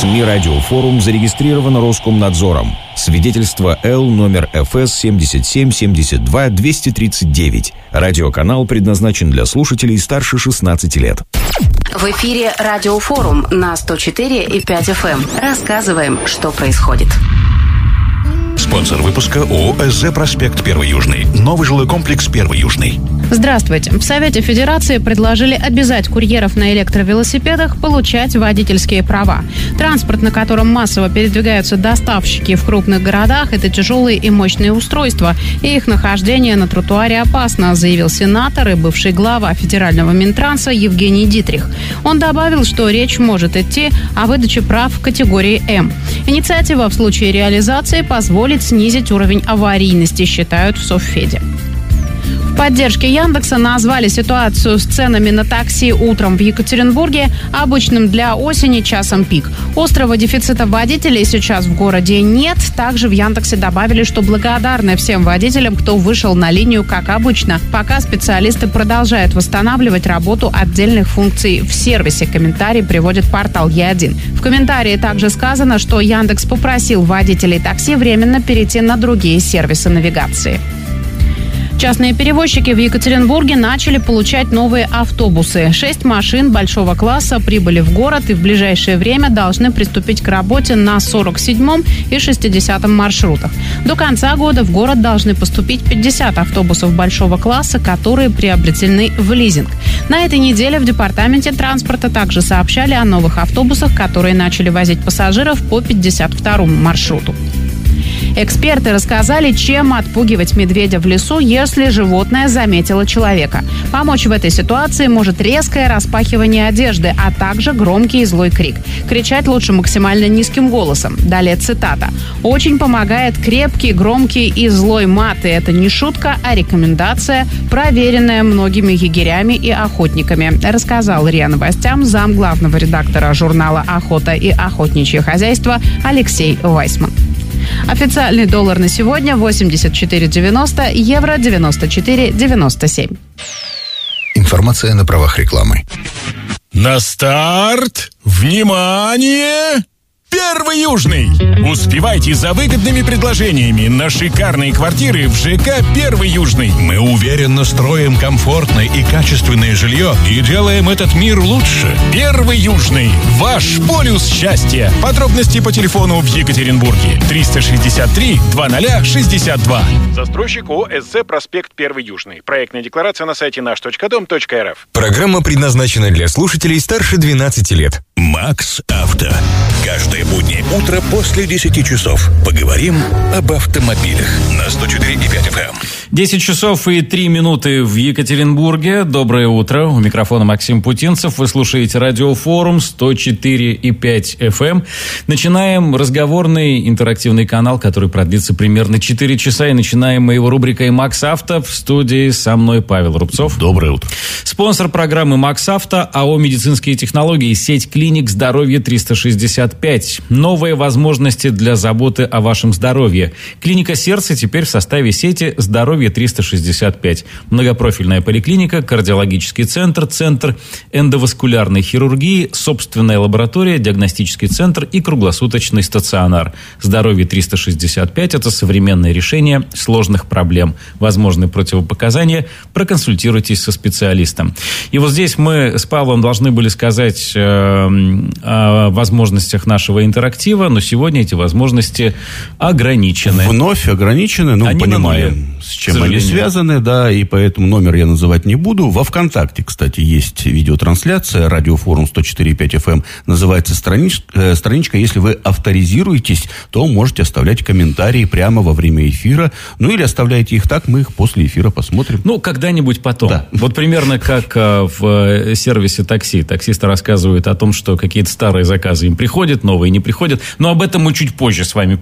СМИ «Радиофорум» зарегистрировано Роскомнадзором. Свидетельство Л номер ФС 7772-239. Радиоканал предназначен для слушателей старше 16 лет. В эфире «Радиофорум» на 104,5 FM. Рассказываем, что происходит. Спонсор выпуска ООО «СЗ Проспект 1 Южный». Новый жилой комплекс 1 Южный. Здравствуйте. В Совете Федерации предложили обязать курьеров на электровелосипедах получать водительские права. Транспорт, на котором массово передвигаются доставщики в крупных городах, это тяжелые и мощные устройства, и их нахождение на тротуаре опасно, заявил сенатор и бывший глава федерального Минтранса Евгений Дитрих. Он добавил, что речь может идти о выдаче прав в категории М. Инициатива в случае реализации позволит снизить уровень аварийности, считают в Совфеде. В поддержке Яндекса назвали ситуацию с ценами на такси утром в Екатеринбурге обычным для осени часом пик. Острого дефицита водителей сейчас в городе нет. Также в Яндексе добавили, что благодарны всем водителям, кто вышел на линию как обычно. Пока специалисты продолжают восстанавливать работу отдельных функций в сервисе. Комментарий приводит портал Е1. В комментарии также сказано, что Яндекс попросил водителей такси временно перейти на другие сервисы навигации. Частные перевозчики в Екатеринбурге начали получать новые автобусы. 6 машин большого класса прибыли в город и в ближайшее время должны приступить к работе на 47-м и 60-м маршрутах. До конца года в город должны поступить 50 автобусов большого класса, которые приобретены в лизинг. На этой неделе в Департаменте транспорта также сообщали о новых автобусах, которые начали возить пассажиров по 52-му маршруту. Эксперты рассказали, чем отпугивать медведя в лесу, если животное заметило человека. Помочь в этой ситуации может резкое распахивание одежды, а также громкий и злой крик. Кричать лучше максимально низким голосом. Далее цитата. «Очень помогает крепкий, громкий и злой мат. И это не шутка, а рекомендация, проверенная многими егерями и охотниками», рассказал РИА Новостям замглавного редактора журнала «Охота и охотничье хозяйство» Алексей Вайсман. Официальный доллар на сегодня 84,90, евро 94,97. Информация на правах рекламы. На старт! Внимание! 1 Южный! Успевайте за выгодными предложениями на шикарные квартиры в ЖК 1 Южный. Мы уверенно строим комфортное и качественное жилье и делаем этот мир лучше. 1 Южный. Ваш полюс счастья. Подробности по телефону в Екатеринбурге. 363-2062. Застройщик ООО «СЗ Проспект 1 Южный». Проектная декларация на сайте наш.дом.рф. Программа предназначена для слушателей старше 12 лет. Макс Авто. Каждое буднее утро после 10 часов. Поговорим об автомобилях на 104,5 FM. 10 часов и 3 минуты в Екатеринбурге. Доброе утро. У микрофона Максим Путинцев. Вы слушаете Радиофорум 104,5 FM. Начинаем разговорный интерактивный канал, который продлится примерно 4 часа. И начинаем мы его рубрикой «Макс Авто». В студии со мной Павел Рубцов. Доброе утро. Спонсор программы «Макс Авто» АО «Медицинские технологии», сеть клиник «Здоровье 365». Новые возможности для заботы о вашем здоровье. Клиника сердца теперь в составе сети «Здоровье 365». Многопрофильная поликлиника, кардиологический центр, центр эндоваскулярной хирургии, собственная лаборатория, диагностический центр и круглосуточный стационар. «Здоровье 365» – это современное решение сложных проблем. Возможны противопоказания. Проконсультируйтесь со специалистом. И вот здесь мы с Павлом должны были сказать о возможностях нашего интерактива, но сегодня эти возможности ограничены. Вновь ограничены, но мы понимаем, с чем они связаны, да, и поэтому номер я называть не буду. Во ВКонтакте, кстати, есть видеотрансляция, Радиофорум 104,5 FM, называется страничка. Если вы авторизируетесь, то можете оставлять комментарии прямо во время эфира, ну или оставляйте их так, мы их после эфира посмотрим. Ну, когда-нибудь потом. Да. Вот примерно как в сервисе такси. Таксисты рассказывают о том, что какие-то старые заказы им приходят, новые не приходят. Но об этом мы чуть позже с вами